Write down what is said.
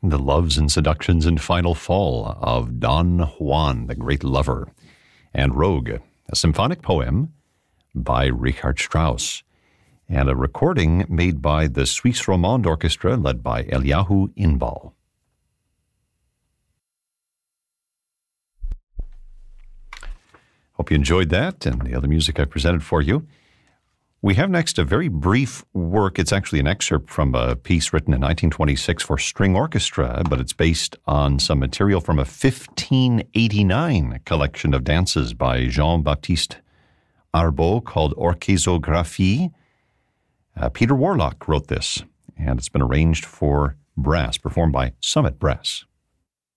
The Loves and Seductions and Final Fall of Don Juan, the Great Lover, and Rogue, a symphonic poem by Richard Strauss, and a recording made by the Suisse Romande Orchestra led by Eliyahu Inbal. Hope you enjoyed that and the other music I presented for you. We have next a very brief work. It's actually an excerpt from a piece written in 1926 for string orchestra, but it's based on some material from a 1589 collection of dances by Jean-Baptiste Arbeau called Orchezographie. Peter Warlock wrote this, and it's been arranged for brass, performed by Summit Brass.